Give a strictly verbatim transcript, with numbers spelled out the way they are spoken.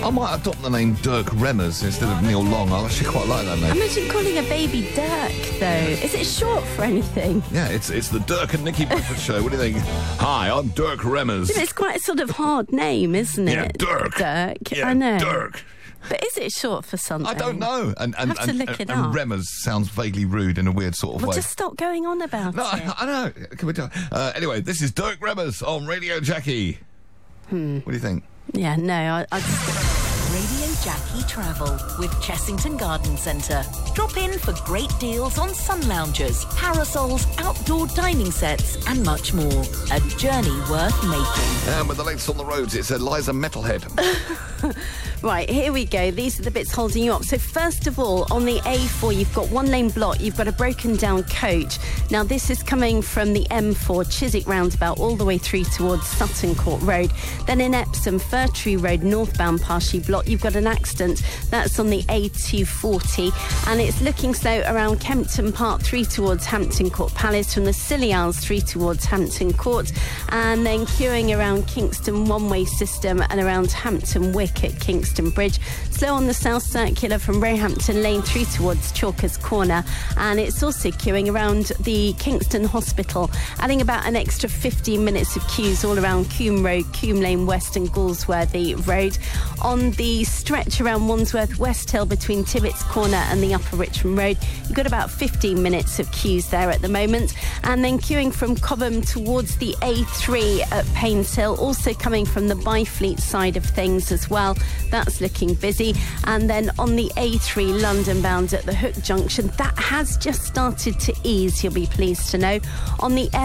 I might adopt the name Dirk Remmers instead of Neil Long. I actually quite like that name. Imagine calling a baby Dirk, though. Is it short for anything? Yeah, it's it's the Dirk and Nikki Breakfast Show. What do you think? Hi, I'm Dirk Remmers. It's quite a sort of hard name, isn't it? Yeah, Dirk. Dirk. Yeah, I know. Dirk. But is it short for something? I don't know. And and, Have to and, look and, it and up. Remmers sounds vaguely rude in a weird sort of Well, way. just stop going on about No, it. I, I know. Can we do uh, Anyway, this is Dirk Remmers on Radio Jackie. Hmm. What do you think? Yeah, no, I, I just... Radio Jackie Travel with Chessington Garden Centre. Drop in for great deals on sun loungers, parasols, outdoor dining sets and much more. A journey worth making. And with the latest on the roads, it's Eliza Metalhead. Right, here we go. These are the bits holding you up. So first of all, on the A four, you've got one lane block. You've got a broken down coach. Now, this is coming from the M four, Chiswick roundabout, all the way through towards Sutton Court Road. Then in Epsom, Fir Tree Road, northbound, partially blocked. You've got an accident. That's on the A two forty. And it's looking slow around Kempton Park, through towards Hampton Court Palace, from the Scilly Isles through towards Hampton Court. And then queuing around Kingston one-way system and around Hampton Wick at Kingston Bridge. Slow on the South Circular from Roehampton Lane through towards Chalkers Corner. And it's also queuing around the Kingston Hospital, adding about an extra fifteen minutes of queues all around Coombe Road, Coombe Lane West and Galsworthy Road. On the stretch around Wandsworth West Hill between Tibbets Corner and the Upper Richmond Road, you've got about fifteen minutes of queues there at the moment. And then queuing from Cobham towards the A three at Paynes Hill, also coming from the Byfleet side of things as well. That's looking busy. And then on the A three London bound at the Hook Junction, that has just started to ease, you'll be pleased to know. On the